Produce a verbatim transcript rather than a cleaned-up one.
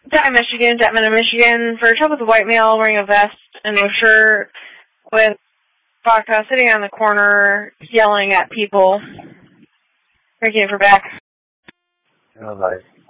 Detman, Michigan, Detman, Michigan. For trouble with a white male wearing a vest and a shirt with vodka sitting on the corner yelling at people. Drinking it for back. Oh, nice.